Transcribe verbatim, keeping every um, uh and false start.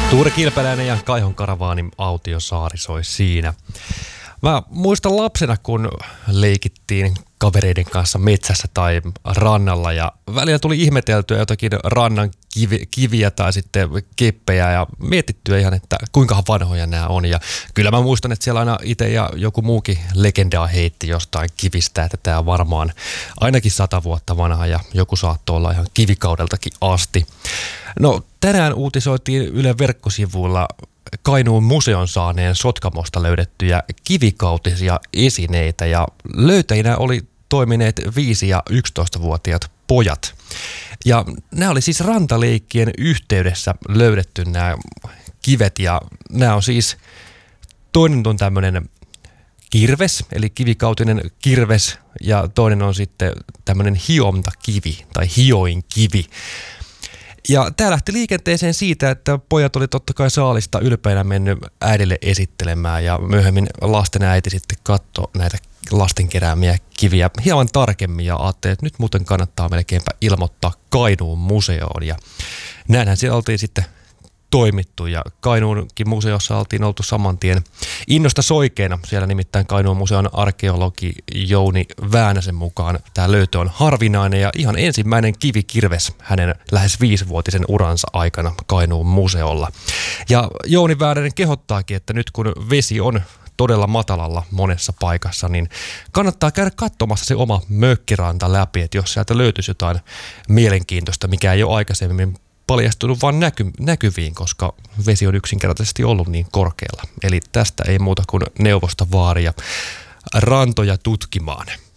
Tuure Kilpeläinen ja Kaihon Karavaanin Autiosaari soi siinä. Mä muistan lapsena, kun leikittiin kavereiden kanssa metsässä tai rannalla ja välillä tuli ihmeteltyä jotakin rannan kivi, kiviä tai sitten keppejä ja mietittyä ihan, että kuinka vanhoja nämä on. Ja kyllä mä muistan, että siellä aina itse ja joku muukin legendaa heitti jostain kivistä, että tämä on varmaan ainakin sata vuotta vanha ja joku saattoi olla ihan kivikaudeltakin asti. No tänään uutisoitiin Ylen verkkosivuilla Kainuun museon saaneen Sotkamosta löydettyjä kivikautisia esineitä ja löytäjinä oli toimineet viisi- ja yksitoistavuotiaat pojat. Ja nämä oli siis rantaleikkien yhteydessä löydetty nämä kivet ja nämä on siis, toinen on tämmöinen kirves, eli kivikautinen kirves ja toinen on sitten tämmöinen hiontakivi tai hioin kivi. Ja tämä lähti liikenteeseen siitä, että pojat oli totta kai saalista ylpeänä mennyt äidille esittelemään ja myöhemmin lasten äiti sitten katsoi näitä lasten keräämiä kiviä hieman tarkemmin ja ajatteli, että nyt muuten kannattaa melkeinpä ilmoittaa Kainuun museoon. Ja näinhän siellä oltiin sitten toimittu ja Kainuunkin museossa oltiin oltu saman tien innosta soikeena. Siellä nimittäin Kainuun museon arkeologi Jouni Väänäsen mukaan tämä löytö on harvinainen ja ihan ensimmäinen kivikirves hänen lähes viisivuotisen uransa aikana Kainuun museolla. Ja Jouni Väänänen kehottaakin, että nyt kun vesi on todella matalalla monessa paikassa, niin kannattaa käydä katsomassa se oma mökkiranta läpi, että jos sieltä löytyisi jotain mielenkiintoista, mikä ei ole aikaisemmin paljastunut vaan näky, näkyviin, koska vesi on yksinkertaisesti ollut niin korkealla. Eli tästä ei muuta kuin neuvosta vaaria rantoja tutkimaan.